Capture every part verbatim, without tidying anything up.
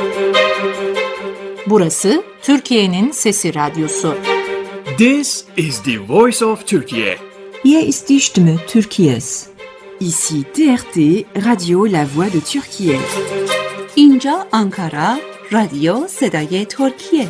Burası Türkiye'nin Sesi Radyosu. This is the voice of Turkey. Hier ist die Stimme Türkiye's. Ici T R T, Radio La Voix de Türkiye. اینجا آنکارا، رادیو صدای ترکیه.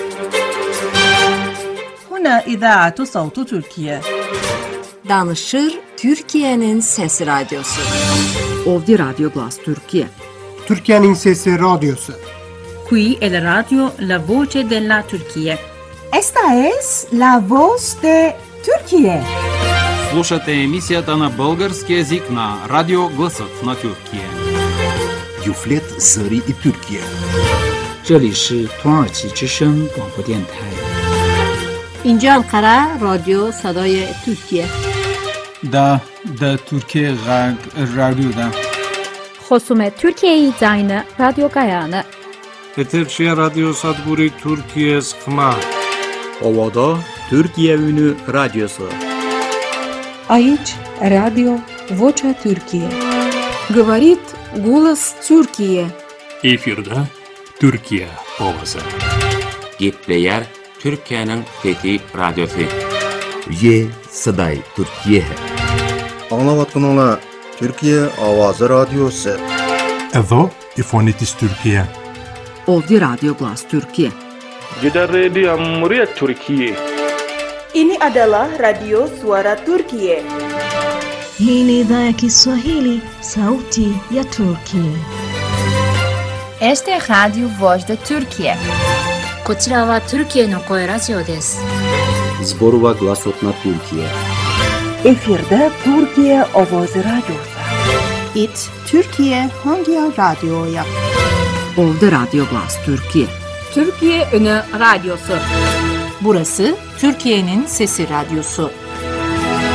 هنا إذاعة صوت تركيا. Danışır Türkiye'nin Sesi Radyosu. Ovdje Radio Glas Türkiye. Türkiye'nin Sesi Radyosu. Qui è la radio La Voce della Turchia. Esta es La Voz de Türkiye. Слушате емисията на български език на Радио Гласът на Türkiye. Юфлет Зари и Türkiye. 这里是土耳其之声广播电台。 اینجا انقره رادیو صدای ترکیه. دا دا ترکیه غرب رادیو دا. خصوم ترکیه زاین رادیو گایانه. Eterçe Radyo Sadburi Türkiye Skma. Ovada Türkiye Ünü Radyosu. Aici Radio Vocea Türkiye. Говорит голос Türkiye. Efirde Türkiye Ovası. Gepleyer Türkiye'nin Fethi Radyosu. Ye Saday Türkiye. Anlavatkanlar Türkiye Avazı Radyosu. Evo İfonitis Türkiye. Ovdje Radio Glas Türkiye. Gidan Radio Muryat Türkiye. Ini adalah Radio Suara Turkiye. Hii ni idhaa ya Kiswahili, sauti ya Turkiye. Este es Radio Voz de Türkiye. こちらはトルキエの声ラジオです。 Zborova Glasot na Türkiye. Efirde Türkiye Ovozi Radyosu. It Türkiye hangi radyoya? Ovdje Radio Glas Türkiye. Türkiye Ünü Radyosu. Burası Türkiye'nin Sesi Radyosu.